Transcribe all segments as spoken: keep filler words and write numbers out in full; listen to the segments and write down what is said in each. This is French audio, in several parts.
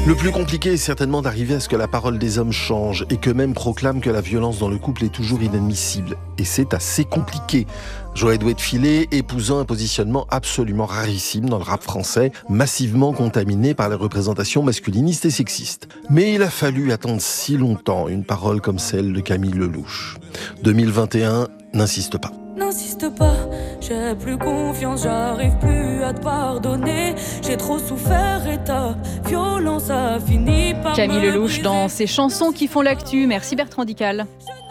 Le plus compliqué est certainement d'arriver à ce que la parole des hommes change et qu'eux-mêmes proclament que la violence dans le couple est toujours inadmissible. Et c'est assez compliqué. Joël Douet-Filet épousant un positionnement absolument rarissime dans le rap français, massivement contaminé par les représentations masculinistes et sexistes. Mais il a fallu attendre si longtemps une parole comme celle de Camille Lelouch. deux mille vingt et un, n'insiste pas. N'insiste pas, j'ai plus confiance, j'arrive plus à te pardonner. J'ai trop souffert et ta violence a fini par Camille me Lelouch briser. dans ses chansons qui font l'actu. Merci Bertrand Dical.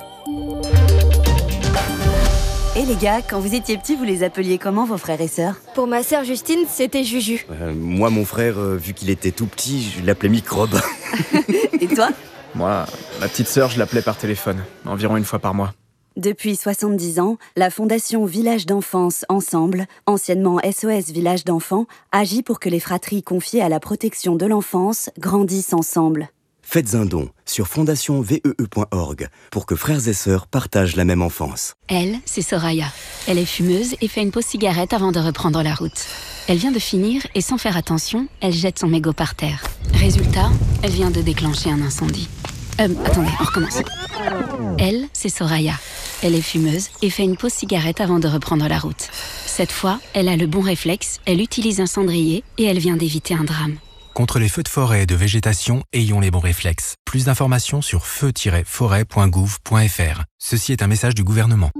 Et les gars, quand vous étiez petits, vous les appeliez comment vos frères et sœurs ? Pour ma sœur Justine, c'était Juju. Euh, moi, mon frère, euh, vu qu'il était tout petit, je l'appelais Microbe. Et toi ? Moi, ma petite sœur, je l'appelais par téléphone, environ une fois par mois. Depuis soixante-dix ans, la Fondation Village d'Enfance Ensemble, anciennement S O S Village d'Enfants, agit pour que les fratries confiées à la protection de l'enfance grandissent ensemble. Faites un don sur fondation vee point org pour que frères et sœurs partagent la même enfance. Elle, c'est Soraya. Elle est fumeuse et fait une pause cigarette avant de reprendre la route. Elle vient de finir et sans faire attention, elle jette son mégot par terre. Résultat, elle vient de déclencher un incendie. Euh, attendez, on recommence. Elle, c'est Soraya. Elle est fumeuse et fait une pause cigarette avant de reprendre la route. Cette fois, elle a le bon réflexe, elle utilise un cendrier et elle vient d'éviter un drame. Contre les feux de forêt et de végétation, ayons les bons réflexes. Plus d'informations sur feu tiret forêt point gouv point f r. Ceci est un message du gouvernement.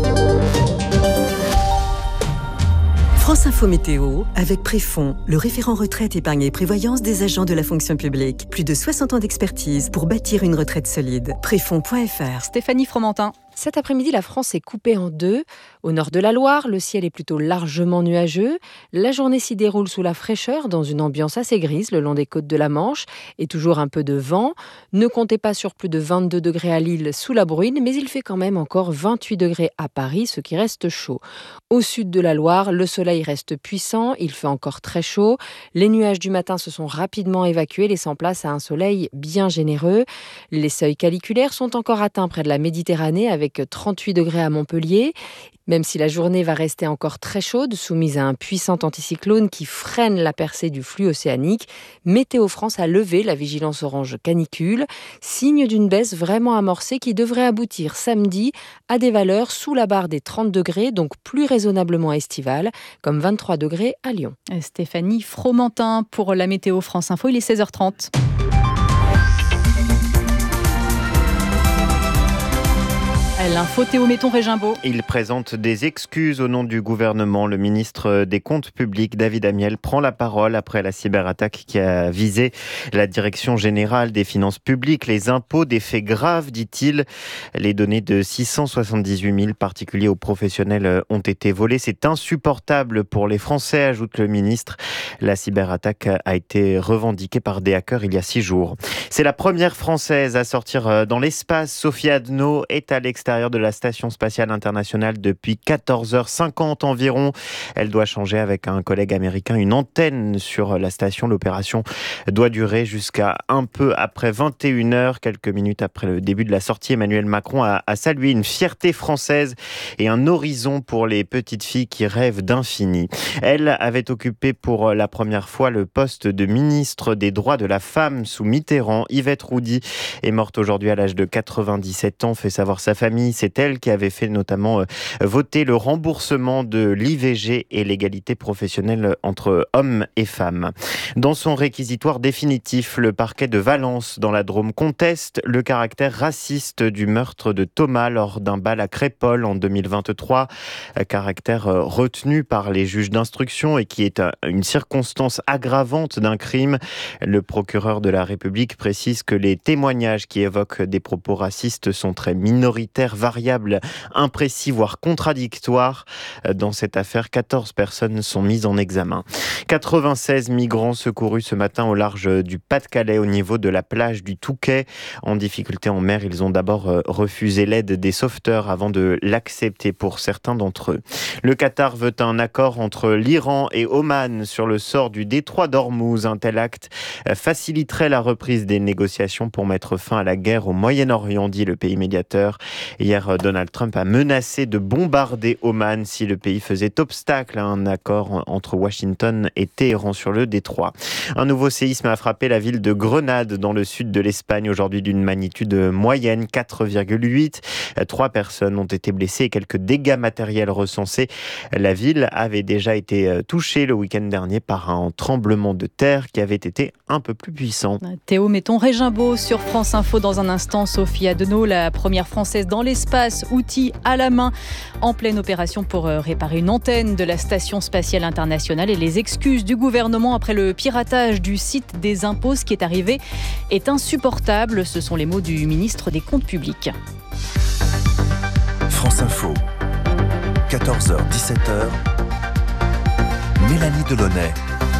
France Info Météo, avec Préfond, le référent retraite, épargne et prévoyance des agents de la fonction publique. Plus de soixante ans d'expertise pour bâtir une retraite solide. Préfond point f r. Stéphanie Fromentin. Cet après-midi, la France est coupée en deux. Au nord de la Loire, le ciel est plutôt largement nuageux. La journée s'y déroule sous la fraîcheur, dans une ambiance assez grise le long des côtes de la Manche, et toujours un peu de vent. Ne comptez pas sur plus de vingt-deux degrés à Lille sous la bruine, mais il fait quand même encore vingt-huit degrés à Paris, ce qui reste chaud. Au sud de la Loire, le soleil reste puissant, il fait encore très chaud. Les nuages du matin se sont rapidement évacués, laissant place à un soleil bien généreux. Les seuils caniculaires sont encore atteints près de la Méditerranée, avec trente-huit degrés à Montpellier. Même si la journée va rester encore très chaude, soumise à un puissant anticyclone qui freine la percée du flux océanique, Météo France a levé la vigilance orange canicule, signe d'une baisse vraiment amorcée qui devrait aboutir samedi à des valeurs sous la barre des trente degrés, donc plus raisonnablement estivales, comme vingt-trois degrés à Lyon. Stéphanie Fromentin pour la Météo France Info, il est seize heures trente. L'info Théo Méton-Régimbaud. Il présente des excuses au nom du gouvernement. Le ministre des Comptes publics, David Amiel, prend la parole après la cyberattaque qui a visé la Direction générale des finances publiques. Les impôts, des faits graves, dit-il. Les données de six cent soixante-dix-huit mille particuliers ou professionnels ont été volées. C'est insupportable pour les Français, ajoute le ministre. La cyberattaque a été revendiquée par des hackers il y a six jours. C'est la première Française à sortir dans l'espace. Sophie Adno est à l'extérieur de la Station spatiale internationale depuis quatorze heures cinquante environ. Elle doit changer avec un collègue américain une antenne sur la station. L'opération doit durer jusqu'à un peu après vingt et une heures. Quelques minutes après le début de la sortie, Emmanuel Macron a, a salué une fierté française et un horizon pour les petites filles qui rêvent d'infini. Elle avait occupé pour la première fois le poste de ministre des droits de la femme sous Mitterrand. Yvette Roudy est morte aujourd'hui à l'âge de quatre-vingt-dix-sept ans, fait savoir sa famille. C'est elle qui avait fait notamment voter le remboursement de l'I V G et l'égalité professionnelle entre hommes et femmes. Dans son réquisitoire définitif, le parquet de Valence dans la Drôme conteste le caractère raciste du meurtre de Thomas lors d'un bal à Crépol en deux mille vingt-trois. Caractère retenu par les juges d'instruction et qui est une circonstance aggravante d'un crime. Le procureur de la République précise que les témoignages qui évoquent des propos racistes sont très minoritaires, variables, imprécis, voire contradictoires. Dans cette affaire, quatorze personnes sont mises en examen. quatre-vingt-seize migrants secourus ce matin au large du Pas-de-Calais au niveau de la plage du Touquet. En difficulté en mer, ils ont d'abord refusé l'aide des sauveteurs avant de l'accepter pour certains d'entre eux. Le Qatar veut un accord entre l'Iran et Oman sur le sort du détroit d'Ormuz. Un tel acte faciliterait la reprise des négociations pour mettre fin à la guerre au Moyen-Orient, dit le pays médiateur. Et Hier, Donald Trump a menacé de bombarder Oman si le pays faisait obstacle à un accord entre Washington et Téhéran sur le détroit. Un nouveau séisme a frappé la ville de Grenade dans le sud de l'Espagne, aujourd'hui d'une magnitude moyenne quatre virgule huit. Trois personnes ont été blessées et quelques dégâts matériels recensés. La ville avait déjà été touchée le week-end dernier par un tremblement de terre qui avait été un peu plus puissant. Théo, mettons Régimbaud sur France Info dans un instant. Sophie Adenau, la première française dans l'espace, outils à la main, en pleine opération pour réparer une antenne de la Station spatiale internationale, et les excuses du gouvernement après le piratage du site des impôts. Ce qui est arrivé est insupportable. Ce sont les mots du ministre des Comptes publics. France Info, quatorze heures dix-sept heures, Mélanie Delaunay.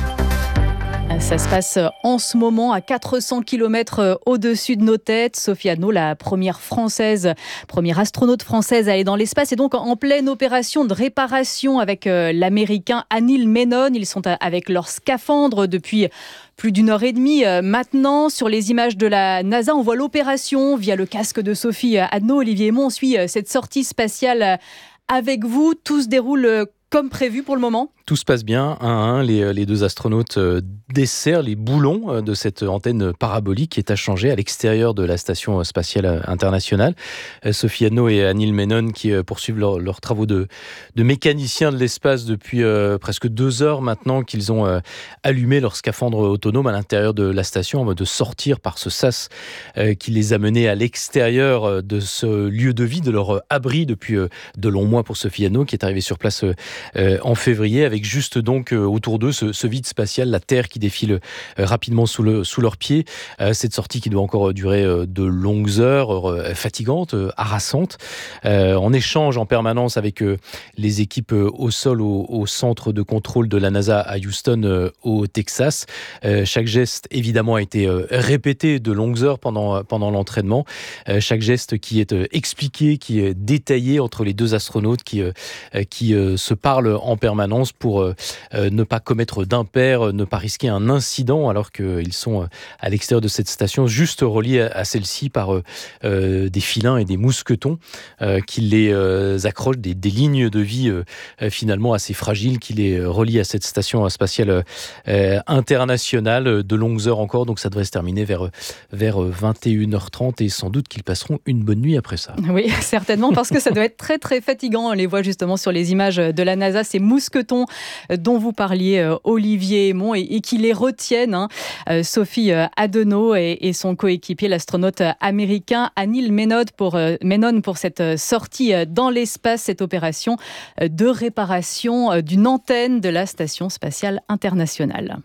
Ça se passe en ce moment à quatre cents kilomètres au-dessus de nos têtes. Sophie Adenau, la première française, première astronaute française à aller dans l'espace, est donc en pleine opération de réparation avec l'américain Anil Menon. Ils sont avec leur scaphandre depuis plus d'une heure et demie maintenant. Sur les images de la NASA, on voit l'opération via le casque de Sophie Adenau. Olivier Aymon, on suit cette sortie spatiale avec vous. Tout se déroule comme prévu pour le moment? Tout se passe bien, un à un, les, les deux astronautes desserrent les boulons de cette antenne parabolique qui est à changer à l'extérieur de la Station spatiale internationale. Sophie Adenau et Anil Menon qui poursuivent leurs leur travaux de, de mécaniciens de l'espace depuis euh, presque deux heures maintenant qu'ils ont euh, allumé leur scaphandre autonome à l'intérieur de la station en mode de sortir par ce sas euh, qui les a menés à l'extérieur de ce lieu de vie, de leur abri depuis euh, de longs mois pour Sophie Adenau qui est arrivée sur place euh, en février avec juste donc euh, autour d'eux ce, ce vide spatial, la Terre qui défile euh, rapidement sous, le, sous leurs pieds. Euh, cette sortie qui doit encore durer euh, de longues heures, euh, fatigante, euh, harassante, euh, en échange en permanence avec euh, les équipes euh, au sol au, au centre de contrôle de la NASA à Houston euh, au Texas. Euh, chaque geste évidemment a été euh, répété de longues heures pendant, pendant l'entraînement. Euh, chaque geste qui est euh, expliqué, qui est détaillé entre les deux astronautes qui, euh, qui euh, se parlent en permanence pour pour euh, ne pas commettre d'impair, ne pas risquer un incident alors qu'ils sont à l'extérieur de cette station, juste reliés à, à celle-ci par euh, des filins et des mousquetons euh, qui les euh, accrochent, des, des lignes de vie euh, finalement assez fragiles qui les relient à cette station spatiale euh, internationale de longues heures encore. Donc ça devrait se terminer vers, vers vingt et une heures trente et sans doute qu'ils passeront une bonne nuit après ça. Oui, certainement, parce que ça doit être très très fatigant. On les voit justement sur les images de la NASA, ces mousquetons dont vous parliez, euh, Olivier Aymon, et, et qui les retiennent. Hein. Euh, Sophie euh, Adenau et, et son coéquipier, l'astronaute américain Anil Menon, pour, euh, Menon, pour cette sortie euh, dans l'espace, cette opération euh, de réparation euh, d'une antenne de la Station spatiale internationale.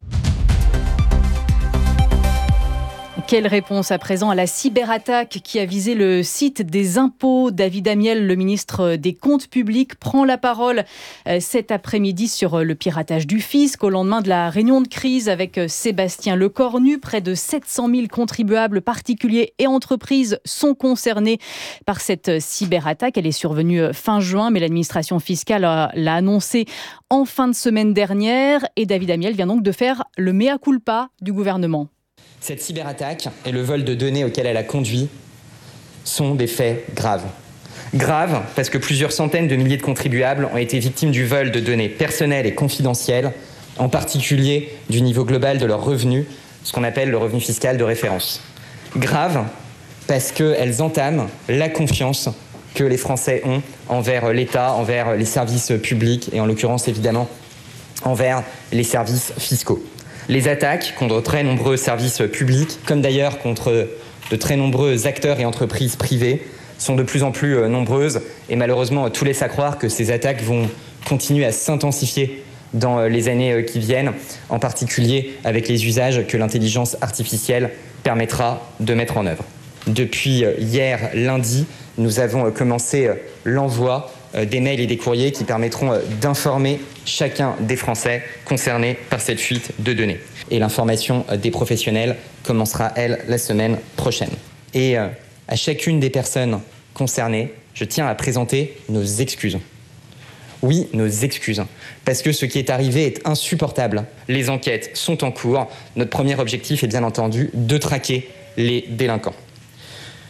Quelle réponse à présent à la cyberattaque qui a visé le site des impôts? David Amiel, le ministre des Comptes publics, prend la parole cet après-midi sur le piratage du fisc au lendemain de la réunion de crise avec Sébastien Lecornu. Près de sept cent mille contribuables particuliers et entreprises sont concernés par cette cyberattaque. Elle est survenue fin juin, mais l'administration fiscale l'a annoncé en fin de semaine dernière. Et David Amiel vient donc de faire le mea culpa du gouvernement. Cette cyberattaque et le vol de données auquel elle a conduit sont des faits graves. Graves parce que plusieurs centaines de milliers de contribuables ont été victimes du vol de données personnelles et confidentielles, en particulier du niveau global de leurs revenus, ce qu'on appelle le revenu fiscal de référence. Graves parce qu'elles entament la confiance que les Français ont envers l'État, envers les services publics et en l'occurrence évidemment envers les services fiscaux. Les attaques contre de très nombreux services publics, comme d'ailleurs contre de très nombreux acteurs et entreprises privées, sont de plus en plus nombreuses et malheureusement tout laisse à croire que ces attaques vont continuer à s'intensifier dans les années qui viennent, en particulier avec les usages que l'intelligence artificielle permettra de mettre en œuvre. Depuis hier lundi, nous avons commencé l'envoi des mails et des courriers qui permettront d'informer chacun des Français concernés par cette fuite de données. Et l'information des professionnels commencera, elle, la semaine prochaine. Et à chacune des personnes concernées, je tiens à présenter nos excuses. Oui, nos excuses. Parce que ce qui est arrivé est insupportable. Les enquêtes sont en cours. Notre premier objectif est bien entendu de traquer les délinquants.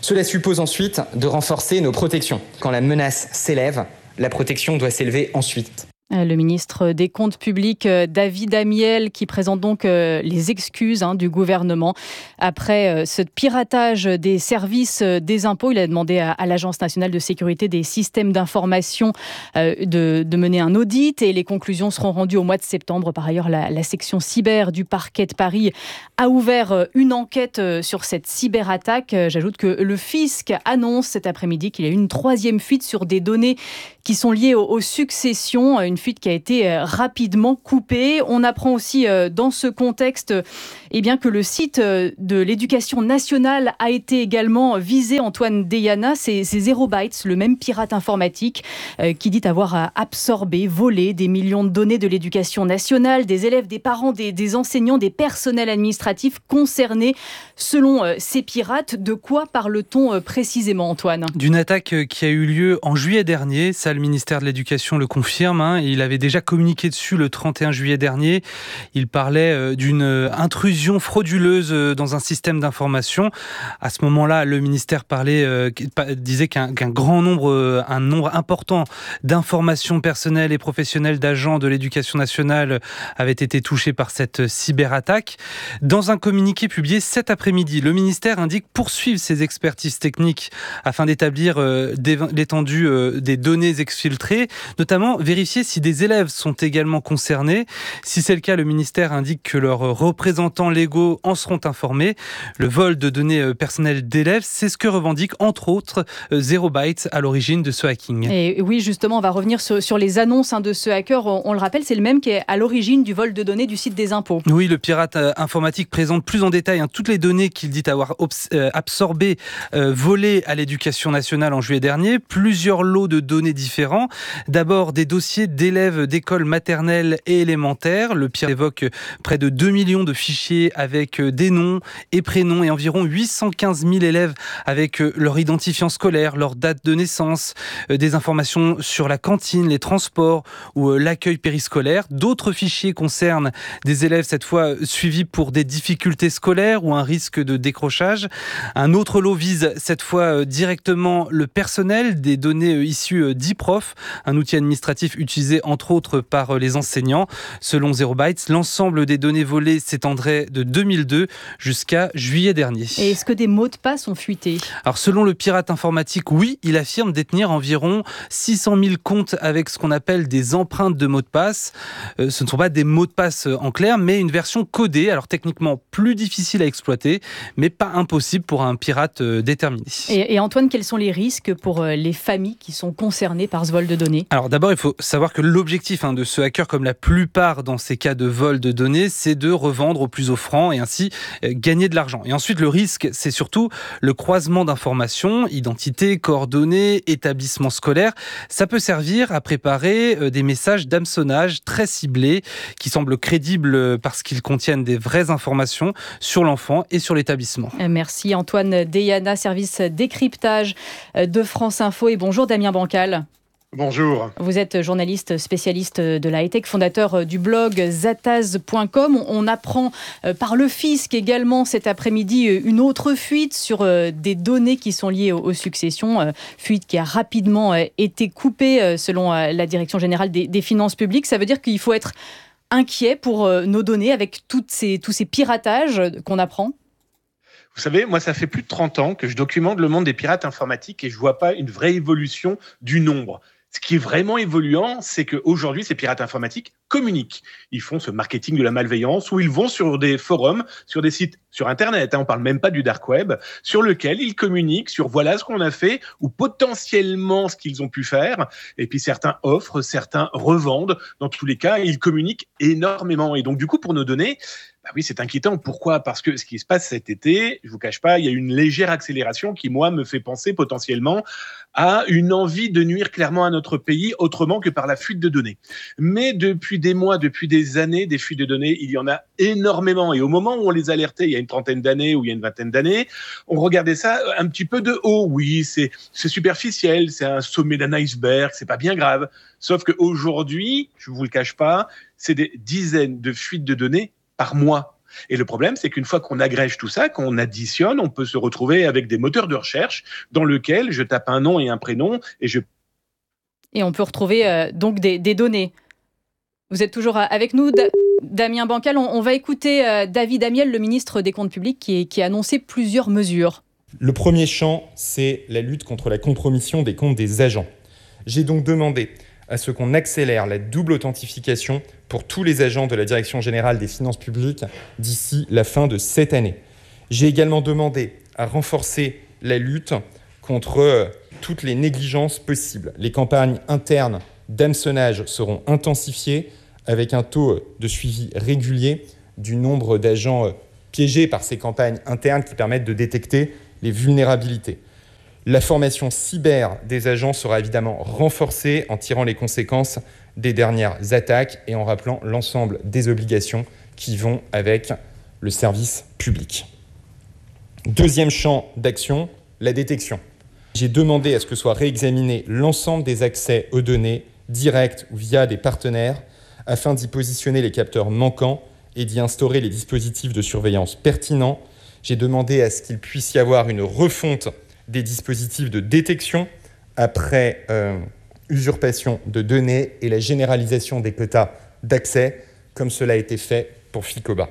Cela suppose ensuite de renforcer nos protections. Quand la menace s'élève, la protection doit s'élever ensuite. Le ministre des Comptes publics, David Amiel, qui présente donc les excuses hein, du gouvernement. Après ce piratage des services des impôts, il a demandé à, à l'Agence nationale de sécurité des systèmes d'information euh, de, de mener un audit et les conclusions seront rendues au mois de septembre. Par ailleurs, la, la section cyber du parquet de Paris a ouvert une enquête sur cette cyberattaque. J'ajoute que le fisc annonce cet après-midi qu'il y a eu une troisième fuite sur des données qui sont liées aux, aux successions. Une fuite qui a été rapidement coupée. On apprend aussi dans ce contexte eh bien, que le site de l'éducation nationale a été également visé. Antoine Deyana, c'est, c'est Zero Bytes, le même pirate informatique euh, qui dit avoir absorbé, volé des millions de données de l'éducation nationale, des élèves, des parents, des, des enseignants, des personnels administratifs concernés. Selon euh, ces pirates, de quoi parle-t-on euh, précisément, Antoine ? D'une attaque qui a eu lieu en juillet dernier. Ça, le ministère de l'Éducation le confirme. Hein. Il avait déjà communiqué dessus le trente et un juillet dernier. Il parlait d'une intrusion frauduleuse dans un système d'information. À ce moment-là, le ministère parlait, euh, disait qu'un, qu'un grand nombre, un nombre important d'informations personnelles et professionnelles d'agents de l'Éducation nationale avaient été touchés par cette cyberattaque. Dans un communiqué publié cet après-midi, le ministère indique poursuivre ses expertises techniques afin d'établir euh, l'étendue euh, des données exfiltrées, notamment vérifier si des élèves sont également concernés. Si c'est le cas, le ministère indique que leurs représentants légaux en seront informés. Le vol de données personnelles d'élèves, c'est ce que revendique entre autres Zero Bytes à l'origine de ce hacking. Et oui, justement, on va revenir sur, sur les annonces hein, de ce hacker. On, on le rappelle, c'est le même qui est à l'origine du vol de données du site des impôts. Oui, le pirate informatique présente plus en détail hein, toutes les données qu'il dit avoir obs- euh, absorbées, euh, volées à l'Éducation nationale en juillet dernier. Plusieurs lots de données différents. D'abord, des dossiers d'élèves d'écoles maternelles et élémentaires. Le pirate évoque près de deux millions de fichiers avec des noms et prénoms et environ huit cent quinze mille élèves avec leur identifiant scolaire, leur date de naissance, des informations sur la cantine, les transports ou l'accueil périscolaire. D'autres fichiers concernent des élèves cette fois suivis pour des difficultés scolaires ou un risque de décrochage. Un autre lot vise cette fois directement le personnel, des données issues d'e-prof, un outil administratif utilisé entre autres par les enseignants. Selon Zero Bytes, l'ensemble des données volées s'étendrait de deux mille deux jusqu'à juillet dernier. Et est-ce que des mots de passe ont fuité ? Alors selon le pirate informatique, oui, il affirme détenir environ six cent mille comptes avec ce qu'on appelle des empreintes de mots de passe. Euh, ce ne sont pas des mots de passe en clair, mais une version codée, alors techniquement plus difficile à exploiter, mais pas impossible pour un pirate euh, déterminé. Et, et Antoine, quels sont les risques pour euh, les familles qui sont concernées par ce vol de données ? Alors d'abord, il faut savoir que l'objectif hein, de ce hacker, comme la plupart dans ces cas de vol de données, c'est de revendre au plus offrant et ainsi euh, gagner de l'argent. Et ensuite, le risque, c'est surtout le croisement d'informations, identité, coordonnées, établissement scolaire. Ça peut servir à préparer euh, des messages d'hameçonnage très ciblés qui semblent crédibles parce qu'ils contiennent des vraies informations sur l'enfant et sur l'établissement. Merci Antoine Deyana, service décryptage de France Info, et bonjour Damien Bancal. Bonjour. Vous êtes journaliste spécialiste de la high-tech, fondateur du blog zataz point com. On apprend par le fisc également cet après-midi une autre fuite sur des données qui sont liées aux successions. Fuite qui a rapidement été coupée selon la Direction générale des, des finances publiques. Ça veut dire qu'il faut être inquiet pour nos données avec toutes ces, tous ces piratages qu'on apprend ? Vous savez, moi, ça fait plus de trente ans que je documente le monde des pirates informatiques et je vois pas une vraie évolution du nombre. Ce qui est vraiment évoluant, c'est qu'aujourd'hui, ces pirates informatiques communiquent. Ils font ce marketing de la malveillance où ils vont sur des forums, sur des sites, sur Internet, hein, on parle même pas du dark web, sur lequel ils communiquent sur voilà ce qu'on a fait ou potentiellement ce qu'ils ont pu faire. Et puis certains offrent, certains revendent. Dans tous les cas, ils communiquent énormément. Et donc, du coup, pour nos données, bah oui, c'est inquiétant. Pourquoi ? Parce que ce qui se passe cet été, je vous cache pas, il y a une légère accélération qui, moi, me fait penser potentiellement à une envie de nuire clairement à notre pays autrement que par la fuite de données. Mais depuis des mois, depuis des années, des fuites de données, il y en a énormément. Et au moment où on les alertait, il y a une trentaine d'années ou il y a une vingtaine d'années, on regardait ça un petit peu de haut. Oui, c'est, c'est superficiel, c'est un sommet d'un iceberg, c'est pas bien grave. Sauf qu'aujourd'hui, je vous le cache pas, c'est des dizaines de fuites de données par mois. Et le problème, c'est qu'une fois qu'on agrège tout ça, qu'on additionne, on peut se retrouver avec des moteurs de recherche dans lesquels je tape un nom et un prénom et je... Et on peut retrouver euh, donc des, des données. Vous êtes toujours avec nous, da- Damien Bancal. On, on va écouter euh, David Amiel, le ministre des Comptes publics, qui, qui a annoncé plusieurs mesures. Le premier champ, c'est la lutte contre la compromission des comptes des agents. J'ai donc demandé à ce qu'on accélère la double authentification pour tous les agents de la Direction générale des finances publiques d'ici la fin de cette année. J'ai également demandé à renforcer la lutte contre euh, toutes les négligences possibles. Les campagnes internes d'hameçonnage seront intensifiées avec un taux de suivi régulier du nombre d'agents euh, piégés par ces campagnes internes qui permettent de détecter les vulnérabilités. La formation cyber des agents sera évidemment renforcée en tirant les conséquences des dernières attaques et en rappelant l'ensemble des obligations qui vont avec le service public. Deuxième champ d'action, la détection. J'ai demandé à ce que soit réexaminé l'ensemble des accès aux données, directs ou via des partenaires, afin d'y positionner les capteurs manquants et d'y instaurer les dispositifs de surveillance pertinents. J'ai demandé à ce qu'il puisse y avoir une refonte des dispositifs de détection après euh, usurpation de données et la généralisation des quotas d'accès, comme cela a été fait pour Ficoba.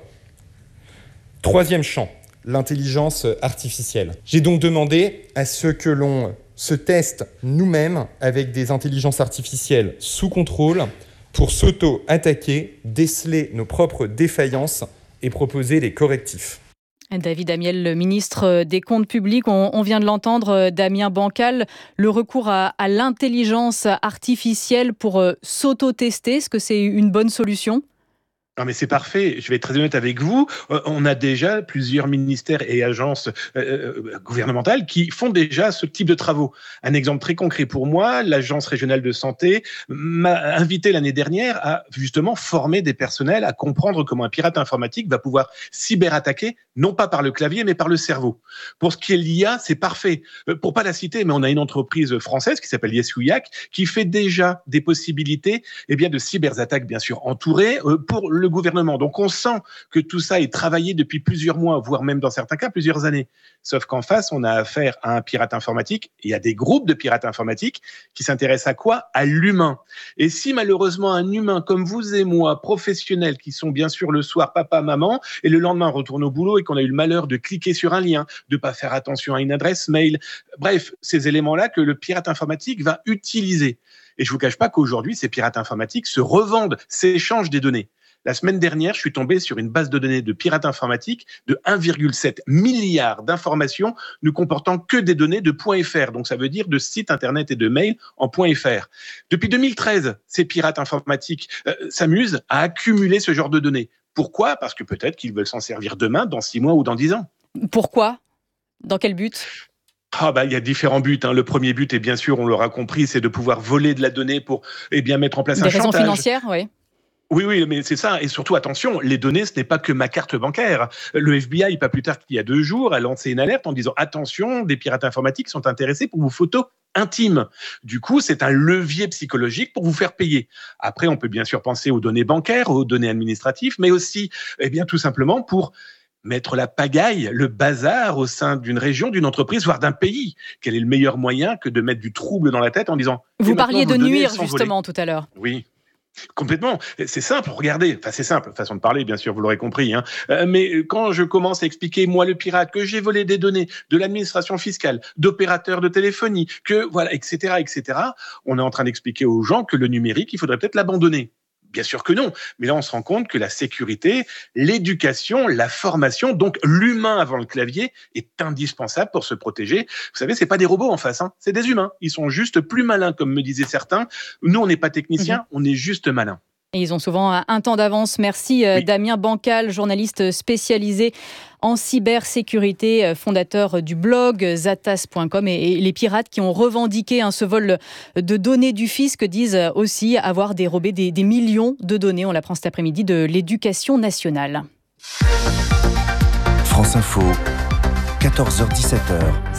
Troisième champ, l'intelligence artificielle. J'ai donc demandé à ce que l'on se teste nous-mêmes avec des intelligences artificielles sous contrôle pour s'auto-attaquer, déceler nos propres défaillances et proposer des correctifs. David Amiel, le ministre des Comptes publics, on, on vient de l'entendre, Damien Bancal, le recours à, à l'intelligence artificielle pour euh, s'auto-tester, est-ce que c'est une bonne solution ? Non mais c'est parfait, je vais être très honnête avec vous, euh, on a déjà plusieurs ministères et agences euh, gouvernementales qui font déjà ce type de travaux. Un exemple très concret pour moi, l'Agence régionale de santé m'a invité l'année dernière à justement former des personnels à comprendre comment un pirate informatique va pouvoir cyberattaquer, non pas par le clavier mais par le cerveau. Pour ce qui est l'I A, c'est parfait. Euh, pour pas la citer, mais on a une entreprise française qui s'appelle Yesuyak qui fait déjà des possibilités eh bien, de cyberattaques bien sûr entourées euh, pour le le gouvernement. Donc on sent que tout ça est travaillé depuis plusieurs mois, voire même dans certains cas plusieurs années. Sauf qu'en face, on a affaire à un pirate informatique. Il y a des groupes de pirates informatiques qui s'intéressent à quoi ? À l'humain. Et si malheureusement un humain comme vous et moi, professionnels, qui sont bien sûr le soir papa, maman, et le lendemain on retourne au boulot et qu'on a eu le malheur de cliquer sur un lien, de pas faire attention à une adresse mail, bref, ces éléments-là que le pirate informatique va utiliser. Et je vous cache pas qu'aujourd'hui, ces pirates informatiques se revendent, s'échangent des données. La semaine dernière, je suis tombé sur une base de données de pirates informatiques de un virgule sept milliard d'informations ne comportant que des données de .fr. Donc, ça veut dire de sites internet et de mails en .fr. Depuis deux mille treize, ces pirates informatiques euh, s'amusent à accumuler ce genre de données. Pourquoi ? Parce que peut-être qu'ils veulent s'en servir demain, dans six mois ou dans dix ans. Pourquoi ? Dans quel but ? Ah bah, il y a différents buts. Hein. Le premier but, et bien sûr, on l'aura compris, c'est de pouvoir voler de la donnée pour eh bien, mettre en place Des un raisons chantage. financières, oui. Oui, oui, mais c'est ça. Et surtout, attention, les données, ce n'est pas que ma carte bancaire. Le F B I, pas plus tard qu'il y a deux jours, a lancé une alerte en disant « Attention, des pirates informatiques sont intéressés pour vos photos intimes ». Du coup, c'est un levier psychologique pour vous faire payer. Après, on peut bien sûr penser aux données bancaires, aux données administratives, mais aussi, eh bien, tout simplement pour mettre la pagaille, le bazar au sein d'une région, d'une entreprise, voire d'un pays. Quel est le meilleur moyen que de mettre du trouble dans la tête en disant « Vous parliez de nuire, justement, tout à l'heure. Oui. Complètement. C'est simple, regardez. Enfin, c'est simple, façon de parler, bien sûr, vous l'aurez compris. Hein. Euh, mais quand je commence à expliquer, moi, le pirate, que j'ai volé des données de l'administration fiscale, d'opérateurs de téléphonie, que voilà, et cetera, et cetera, on est en train d'expliquer aux gens que le numérique, il faudrait peut-être l'abandonner. Bien sûr que non. Mais là, on se rend compte que la sécurité, l'éducation, la formation, donc l'humain avant le clavier, est indispensable pour se protéger. Vous savez, c'est pas des robots en face, hein. C'est des humains. Ils sont juste plus malins, comme me disaient certains. Nous, on n'est pas techniciens, mmh. on est juste malins. Et ils ont souvent un temps d'avance. Merci oui. Damien Bancal, journaliste spécialisé en cybersécurité, fondateur du blog zatas point com. Et les pirates qui ont revendiqué hein, ce vol de données du fisc disent aussi avoir dérobé des, des millions de données. On l'apprend cet après-midi de l'Éducation nationale. France Info, quatorze heures dix-sept heures.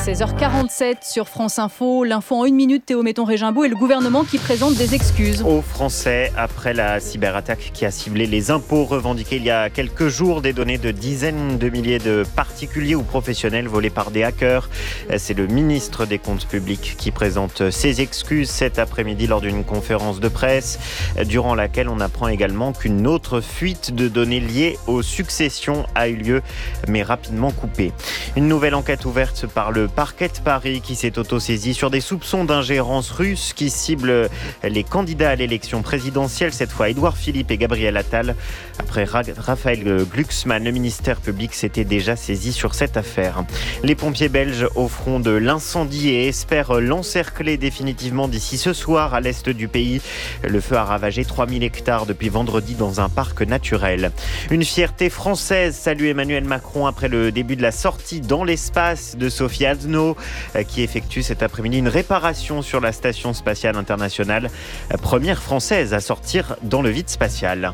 seize heures quarante-sept sur France Info. L'info en une minute, Théo Metton-Régimbaud et le gouvernement qui présente des excuses aux Français après la cyberattaque qui a ciblé les impôts revendiqués il y a quelques jours. Des données de dizaines de milliers de particuliers ou professionnels volés par des hackers. C'est le ministre des Comptes publics qui présente ses excuses cet après-midi lors d'une conférence de presse, durant laquelle on apprend également qu'une autre fuite de données liées aux successions a eu lieu, mais rapidement coupée. Une nouvelle enquête ouverte par le parquet de Paris qui s'est auto-saisi sur des soupçons d'ingérence russe qui ciblent les candidats à l'élection présidentielle, cette fois Édouard Philippe et Gabriel Attal. Après Raphaël Glucksmann, le ministère public s'était déjà saisi sur cette affaire. Les pompiers belges au front de l'incendie et espèrent l'encercler définitivement d'ici ce soir à l'est du pays. Le feu a ravagé trois mille hectares depuis vendredi dans un parc naturel. Une fierté française, salue Emmanuel Macron après le début de la sortie dans l'espace de Sophie Azno, qui effectue cet après-midi une réparation sur la station spatiale internationale, première française à sortir dans le vide spatial.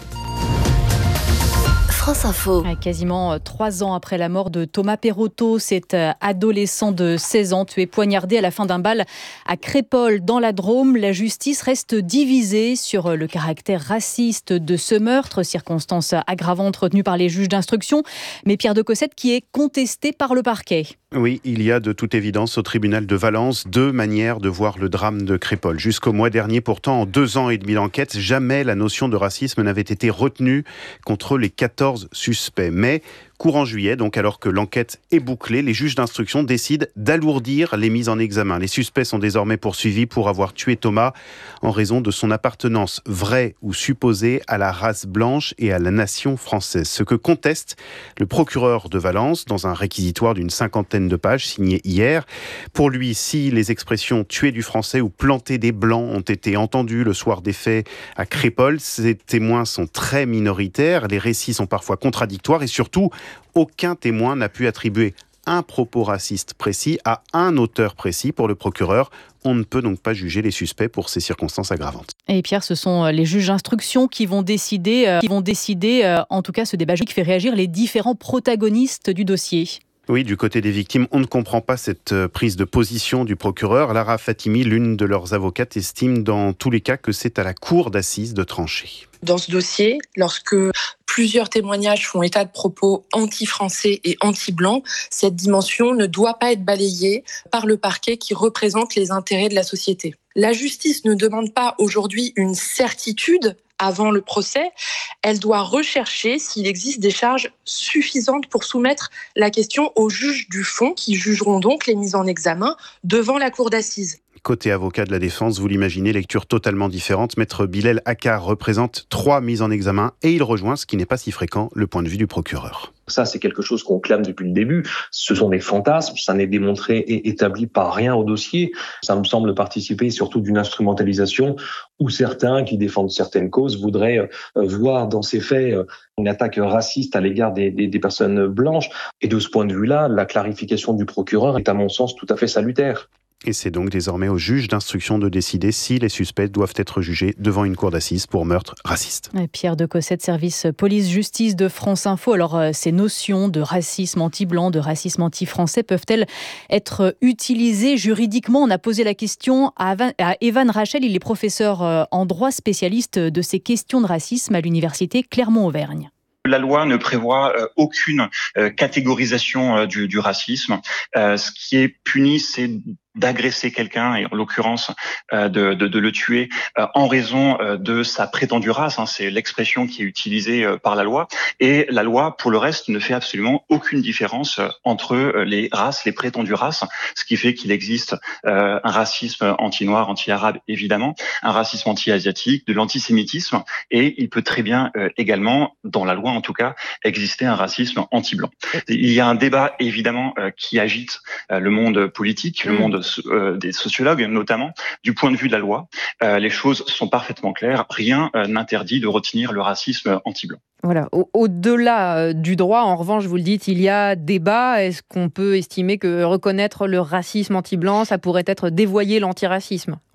France Info. Quasiment trois ans après la mort de Thomas Perotto, cet adolescent de seize ans tué poignardé à la fin d'un bal à Crépol dans la Drôme, la justice reste divisée sur le caractère raciste de ce meurtre, circonstance aggravante retenue par les juges d'instruction, mais Pierre de Cossette qui est contesté par le parquet. Oui, il y a de toute évidence au tribunal de Valence deux manières de voir le drame de Crépol. Jusqu'au mois dernier, pourtant, en deux ans et demi d'enquête, jamais la notion de racisme n'avait été retenue contre les quatorze suspects. Mais courant juillet, donc alors que l'enquête est bouclée, les juges d'instruction décident d'alourdir les mises en examen. Les suspects sont désormais poursuivis pour avoir tué Thomas en raison de son appartenance vraie ou supposée à la race blanche et à la nation française. Ce que conteste le procureur de Valence dans un réquisitoire d'une cinquantaine de pages signé hier. Pour lui, si les expressions tuer du français ou planter des blancs ont été entendues le soir des faits à Crépol, ces témoins sont très minoritaires, les récits sont parfois contradictoires et surtout, aucun témoin n'a pu attribuer un propos raciste précis à un auteur précis. Pour le procureur, on ne peut donc pas juger les suspects pour ces circonstances aggravantes. Et Pierre, ce sont les juges d'instruction qui vont décider, euh, qui vont décider euh, en tout cas ce débat qui fait réagir les différents protagonistes du dossier. Oui, du côté des victimes, on ne comprend pas cette prise de position du procureur. Lara Fatimi, l'une de leurs avocates, estime dans tous les cas que c'est à la cour d'assises de trancher. Dans ce dossier, lorsque plusieurs témoignages font état de propos anti-français et anti-blancs, cette dimension ne doit pas être balayée par le parquet qui représente les intérêts de la société. La justice ne demande pas aujourd'hui une certitude avant le procès, elle doit rechercher s'il existe des charges suffisantes pour soumettre la question aux juges du fond qui jugeront donc les mises en examen devant la cour d'assises. Côté avocat de la défense, vous l'imaginez, lecture totalement différente. Maître Bilal Akkar représente trois mises en examen et il rejoint, ce qui n'est pas si fréquent, le point de vue du procureur. Ça, c'est quelque chose qu'on clame depuis le début. Ce sont des fantasmes, ça n'est démontré et établi par rien au dossier. Ça me semble participer surtout d'une instrumentalisation où certains qui défendent certaines causes voudraient voir dans ces faits une attaque raciste à l'égard des, des, des personnes blanches. Et de ce point de vue-là, la clarification du procureur est à mon sens tout à fait salutaire. Et c'est donc désormais au juge d'instruction de décider si les suspects doivent être jugés devant une cour d'assises pour meurtre raciste. Pierre de Cossette, service police-justice de France Info. Alors, ces notions de racisme anti-blanc, de racisme anti-français peuvent-elles être utilisées juridiquement ? On a posé la question à Evan Rachel, il est professeur en droit, spécialiste de ces questions de racisme à l'université Clermont-Auvergne. La loi ne prévoit euh, aucune euh, catégorisation euh, du, du racisme. Euh, ce qui est puni, c'est d'agresser quelqu'un, et en l'occurrence euh, de, de, de le tuer euh, en raison euh, de sa prétendue race. Hein, c'est l'expression qui est utilisée euh, par la loi. Et la loi, pour le reste, ne fait absolument aucune différence euh, entre euh, les races, les prétendues races, ce qui fait qu'il existe euh, un racisme anti-noir, anti-arabe, évidemment, un racisme anti-asiatique, de l'antisémitisme, et il peut très bien euh, également, dans la loi en tout cas, exister un racisme anti-blanc. Il y a un débat, évidemment, euh, qui agite euh, le monde politique, le monde Euh, des sociologues notamment, du point de vue de la loi. Euh, les choses sont parfaitement claires. Rien euh, n'interdit de retenir le racisme anti-blanc. Voilà. Au- au-delà euh, du droit, en revanche, vous le dites, il y a débat. Est-ce qu'on peut estimer que reconnaître le racisme anti-blanc, ça pourrait être dévoyer l'antiracisme, en l'occurrence ?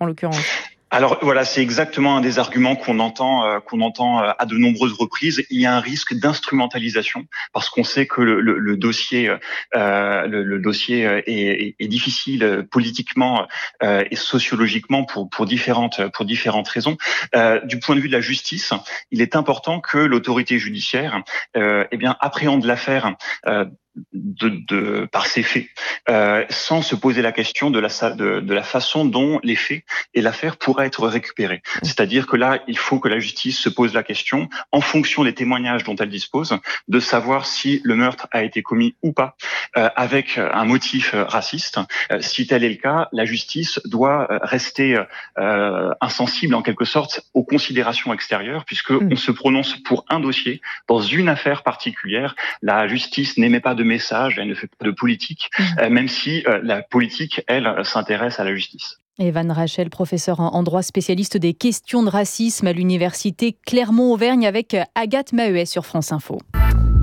Alors voilà, c'est exactement un des arguments qu'on entend, euh, qu'on entend euh, à de nombreuses reprises. Il y a un risque d'instrumentalisation parce qu'on sait que le, le, le dossier, euh, le, le dossier est, est, est difficile politiquement euh, et sociologiquement pour pour différentes pour différentes raisons. Euh, du point de vue de la justice, il est important que l'autorité judiciaire, euh, eh bien, appréhende l'affaire. Euh, De, de, par ces faits, euh, sans se poser la question de la, de, de la façon dont les faits et l'affaire pourraient être récupérés. C'est-à-dire que là, il faut que la justice se pose la question, en fonction des témoignages dont elle dispose, de savoir si le meurtre a été commis ou pas, euh, avec un motif raciste. Euh, si tel est le cas, la justice doit rester euh, insensible, en quelque sorte, aux considérations extérieures, puisque mmh. on se prononce pour un dossier, dans une affaire particulière. La justice n'émet pas de message, elle ne fait pas de politique, mmh. euh, même si euh, la politique, elle, s'intéresse à la justice. Evan Rachel, professeur en droit, spécialiste des questions de racisme à l'université Clermont-Auvergne, avec Agathe Maheuet sur France Info.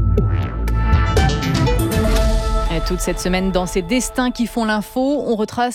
Toute cette semaine, dans ces destins qui font l'info, on retrace